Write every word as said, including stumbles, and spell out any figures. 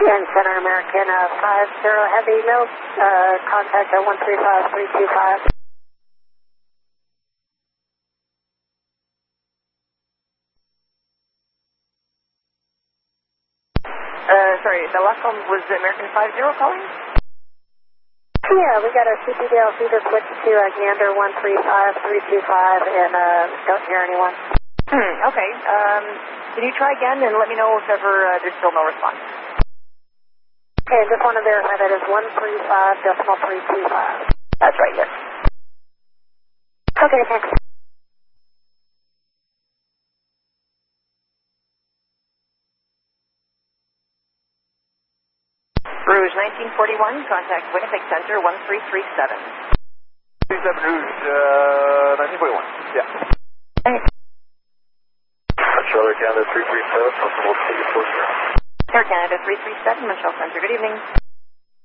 And Center American uh, five zero Heavy, no uh, contact at one three five three two five. Uh, sorry, the last one was American five zero calling? Yeah, we got a C P D L feeder switch to uh, Gander one three five three two five and uh, don't hear anyone. Hmm, okay. Um, can you try again and let me know if ever uh, there's still no response? Okay, just want to verify that is one three five decimal three two five. That's right, yes. Okay, thanks. Rouge nineteen forty-one, contact Winnipeg Center one three three seven. three seven Rouge, uh, nineteen forty-one, yeah. Thanks. Charlotte Canada three three seven, possible three four zero. Air Canada three three seven, Montreal Center, good evening.